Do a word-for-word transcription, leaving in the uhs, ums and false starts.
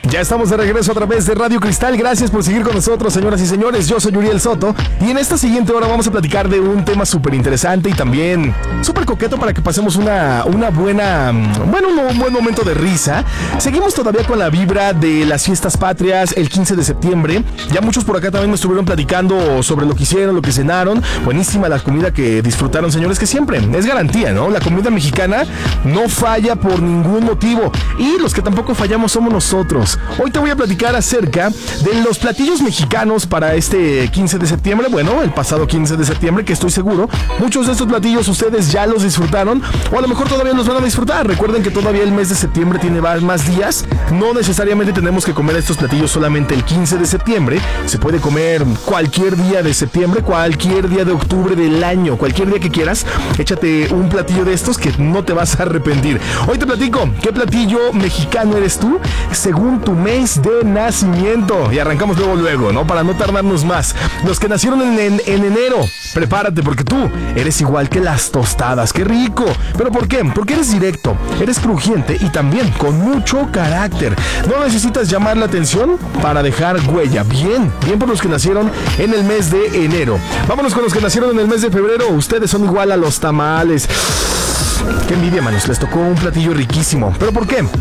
Ya estamos de regreso a través de Radio Cristal. Gracias por seguir con nosotros, señoras y señores. Yo soy Uriel Soto y en esta siguiente hora vamos a platicar de un tema súper interesante y también súper coqueto para que pasemos una, una buena, bueno, un, un buen momento de risa. Seguimos todavía con la vibra de las fiestas patrias el quince de septiembre. Ya muchos por acá también me estuvieron platicando sobre lo que hicieron, lo que cenaron. Buenísima la comida que disfrutaron, señores, que siempre es garantía, ¿no? La comida mexicana no falla por ningún motivo y los que tampoco fallamos somos nosotros. Hoy te voy a platicar acerca de los platillos mexicanos para este quince de septiembre. Bueno, el pasado quince de septiembre, que estoy seguro muchos de estos platillos ustedes ya los disfrutaron o a lo mejor todavía los van a disfrutar. Recuerden que todavía el mes de septiembre tiene más días. No necesariamente tenemos que comer estos platillos solamente el quince de septiembre. Se puede comer cualquier día de septiembre, cualquier día de octubre del año, cualquier día que quieras. Échate un platillo de estos que no te vas a arrepentir. Hoy te platico qué platillo mexicano eres tú según tu mes de nacimiento. Y arrancamos luego, luego, ¿no? Para no tardarnos más. Los que nacieron en, en, en enero, prepárate porque tú eres igual que las tostadas. ¡Qué rico! ¿Pero por qué? Porque eres directo, eres crujiente y también con mucho carácter. No necesitas llamar la atención para dejar huella. Bien, bien por los que nacieron en el mes de enero. Vámonos con los que nacieron en el mes de febrero. Ustedes son igual a los tamales. Qué envidia, manos. Les tocó un platillo riquísimo. ¿Pero por qué?